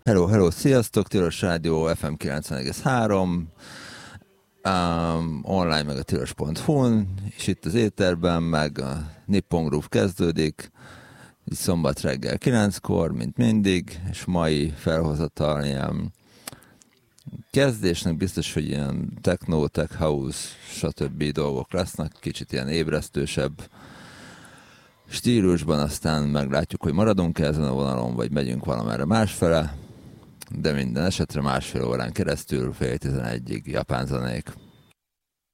Hello, hello, sziasztok, Tilos Rádió FM 90,3, online meg a tilos.hu-n, és itt az éterben, meg a Nippon Groove kezdődik, így szombat reggel 9-kor, mint mindig, és mai felhozatal ilyen kezdésnek biztos, hogy ilyen techno, tech house, stb. Dolgok lesznek, kicsit ilyen ébresztősebb stílusban, aztán meglátjuk, hogy maradunk ezen a vonalon, vagy megyünk valamerre másfele, de minden esetre másfél órán keresztül fél 11-ig japán zenék.